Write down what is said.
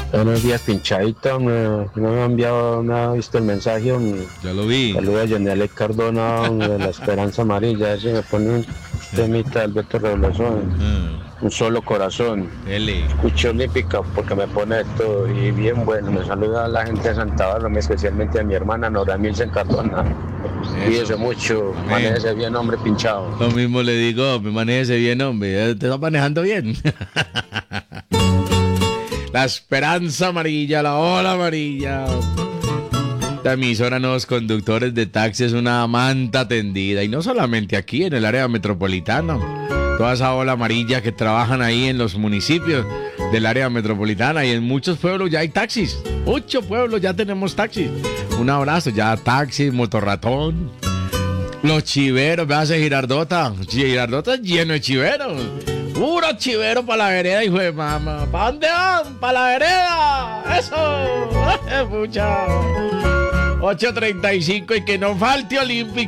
Buenos días, pinchadito. No me ha enviado, no ha visto el mensaje. Ya lo vi. Saluda a Jonel Cardona, de la Esperanza Amarilla. Ese me pone un temita del Beto Rebolosón. Un solo corazón. L. Escucho olímpica porque me pone todo y bien bueno. Me saluda a la gente de Santa Bárbara, especialmente a mi hermana Nora Milsen Cardona. Cuídese mucho, manéjese bien, hombre pinchado. Lo mismo le digo, me manéjese bien, hombre. Te está manejando bien. La Esperanza Amarilla, la Ola Amarilla. La emisora Nuevos Conductores de Taxi es una manta tendida. Y no solamente aquí, en el área metropolitana. Toda esa ola amarilla que trabajan ahí en los municipios del área metropolitana. Y en muchos pueblos ya hay taxis. 8 pueblos ya tenemos taxis. Un abrazo, ya taxis, motorratón. Los chiveros, véase Girardota. Girardota es lleno de chiveros. Puro chivero para la vereda, hijo de mamá. ¿Para dónde van? ¡Para la vereda! ¡Eso! ¡Pucha! 8:35 y que no falte olímpico.